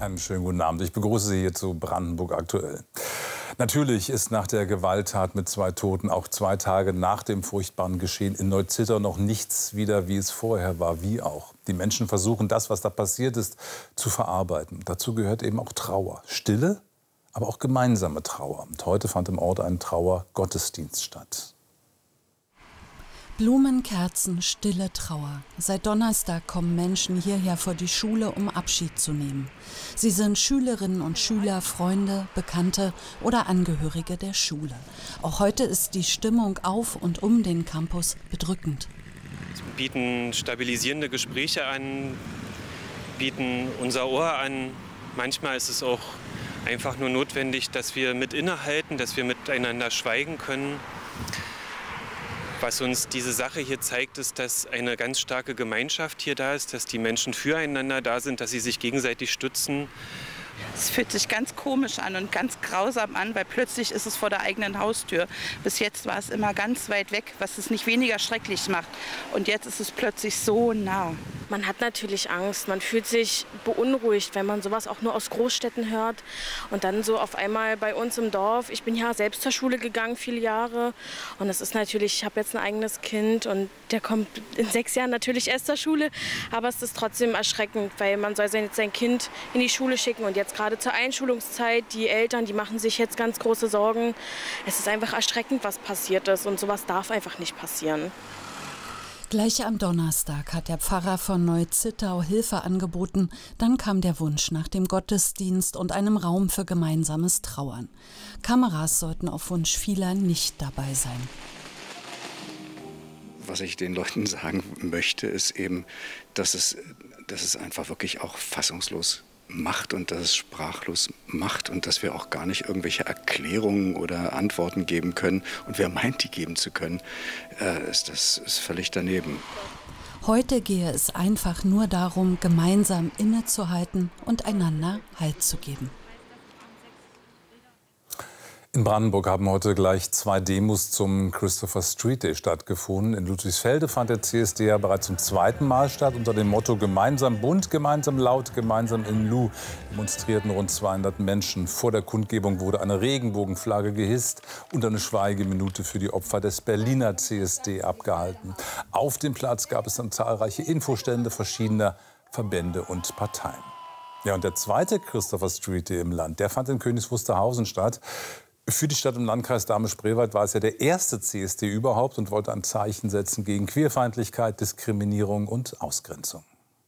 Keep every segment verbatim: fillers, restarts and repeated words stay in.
Einen schönen guten Abend. Ich begrüße Sie hier zu Brandenburg aktuell. Natürlich ist nach der Gewalttat mit zwei Toten auch zwei Tage nach dem furchtbaren Geschehen in Neuzittau noch nichts wieder, wie es vorher war, wie auch. Die Menschen versuchen, das, was da passiert ist, zu verarbeiten. Dazu gehört eben auch Trauer. Stille, aber auch gemeinsame Trauer. Und heute fand im Ort ein Trauergottesdienst statt. Blumen, Kerzen, stille Trauer. Seit Donnerstag kommen Menschen hierher vor die Schule, um Abschied zu nehmen. Sie sind Schülerinnen und Schüler, Freunde, Bekannte oder Angehörige der Schule. Auch heute ist die Stimmung auf und um den Campus bedrückend. Sie bieten stabilisierende Gespräche an, bieten unser Ohr an. Manchmal ist es auch einfach nur notwendig, dass wir mit innehalten, dass wir miteinander schweigen können. Was uns diese Sache hier zeigt, ist, dass eine ganz starke Gemeinschaft hier da ist, dass die Menschen füreinander da sind, dass sie sich gegenseitig stützen. Es fühlt sich ganz komisch an und ganz grausam an, weil plötzlich ist es vor der eigenen Haustür. Bis jetzt war es immer ganz weit weg, was es nicht weniger schrecklich macht. Und jetzt ist es plötzlich so nah. Man hat natürlich Angst, man fühlt sich beunruhigt, wenn man sowas auch nur aus Großstädten hört. Und dann so auf einmal bei uns im Dorf, ich bin ja selbst zur Schule gegangen, viele Jahre. Und das ist natürlich, ich habe jetzt ein eigenes Kind und der kommt in sechs Jahren natürlich erst zur Schule. Aber es ist trotzdem erschreckend, weil man soll sein, sein Kind in die Schule schicken. Und jetzt gerade zur Einschulungszeit, die Eltern, die machen sich jetzt ganz große Sorgen. Es ist einfach erschreckend, was passiert ist. Und sowas darf einfach nicht passieren. Gleich am Donnerstag hat der Pfarrer von Neuzittau Hilfe angeboten. Dann kam der Wunsch nach dem Gottesdienst und einem Raum für gemeinsames Trauern. Kameras sollten auf Wunsch vieler nicht dabei sein. Was ich den Leuten sagen möchte, ist eben, dass es, dass es einfach wirklich auch fassungslos macht und dass es sprachlos macht und dass wir auch gar nicht irgendwelche Erklärungen oder Antworten geben können. Und wer meint, die geben zu können, äh, ist, das ist völlig daneben. Heute gehe es einfach nur darum, gemeinsam innezuhalten und einander Halt zu geben. In Brandenburg haben heute gleich zwei Demos zum Christopher Street Day stattgefunden. In Ludwigsfelde fand der C S D ja bereits zum zweiten Mal statt. Unter dem Motto Gemeinsam bunt, gemeinsam laut, gemeinsam in Lu demonstrierten rund zweihundert Menschen. Vor der Kundgebung wurde eine Regenbogenflagge gehisst und eine Schweigeminute für die Opfer des Berliner C S D abgehalten. Auf dem Platz gab es dann zahlreiche Infostände verschiedener Verbände und Parteien. Ja, und der zweite Christopher Street Day im Land, der fand in Königs Wusterhausen statt. Für die Stadt im Landkreis Dahme-Spreewald war es ja der erste C S D überhaupt und wollte ein Zeichen setzen gegen Queerfeindlichkeit, Diskriminierung und Ausgrenzung.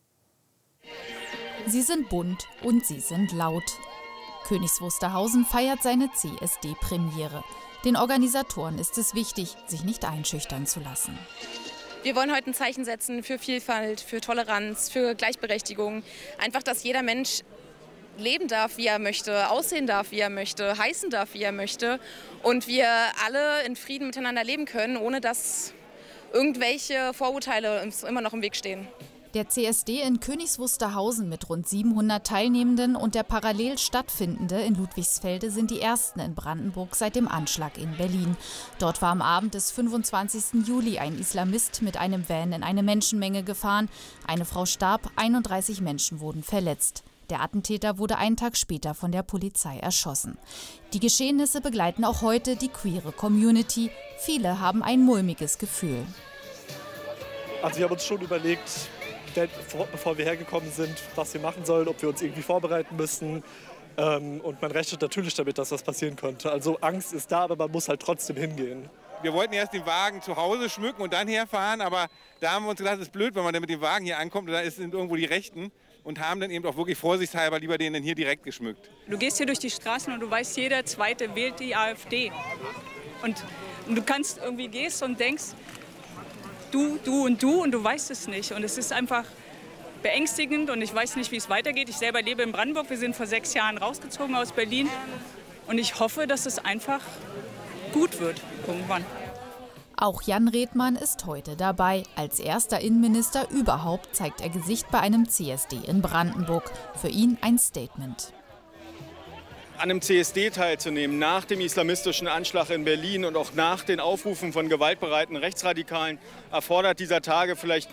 Sie sind bunt und sie sind laut. Königs Wusterhausen feiert seine C S D-Premiere. Den Organisatoren ist es wichtig, sich nicht einschüchtern zu lassen. Wir wollen heute ein Zeichen setzen für Vielfalt, für Toleranz, für Gleichberechtigung. Einfach, dass jeder Mensch leben darf, wie er möchte, aussehen darf, wie er möchte, heißen darf, wie er möchte. Und wir alle in Frieden miteinander leben können, ohne dass irgendwelche Vorurteile uns immer noch im Weg stehen. Der C S D in Königs Wusterhausen mit rund siebenhundert Teilnehmenden und der parallel stattfindende in Ludwigsfelde sind die ersten in Brandenburg seit dem Anschlag in Berlin. Dort war am Abend des fünfundzwanzigsten Juli ein Islamist mit einem Van in eine Menschenmenge gefahren. Eine Frau starb, einunddreißig Menschen wurden verletzt. Der Attentäter wurde einen Tag später von der Polizei erschossen. Die Geschehnisse begleiten auch heute die queere Community. Viele haben ein mulmiges Gefühl. Also wir haben uns schon überlegt, bevor wir hergekommen sind, was wir machen sollen, ob wir uns irgendwie vorbereiten müssen. Und man rechnet natürlich damit, dass was passieren könnte. Also Angst ist da, aber man muss halt trotzdem hingehen. Wir wollten erst den Wagen zu Hause schmücken und dann herfahren, aber da haben wir uns gedacht, es ist blöd, wenn man dann mit dem Wagen hier ankommt und da sind irgendwo die Rechten. Und haben dann eben auch wirklich vorsichtshalber lieber den dann hier direkt geschmückt. Du gehst hier durch die Straßen und du weißt, jeder Zweite wählt die AfD. Und, und du kannst irgendwie gehst und denkst, du, du und du und du weißt es nicht. Und es ist einfach beängstigend und ich weiß nicht, wie es weitergeht. Ich selber lebe in Brandenburg, wir sind vor sechs Jahren rausgezogen aus Berlin. Und ich hoffe, dass es einfach gut wird irgendwann. Auch Jan Redmann ist heute dabei. Als erster Innenminister überhaupt zeigt er Gesicht bei einem C S D in Brandenburg. Für ihn ein Statement. An einem C S D teilzunehmen, nach dem islamistischen Anschlag in Berlin und auch nach den Aufrufen von gewaltbereiten Rechtsradikalen, erfordert dieser Tage vielleicht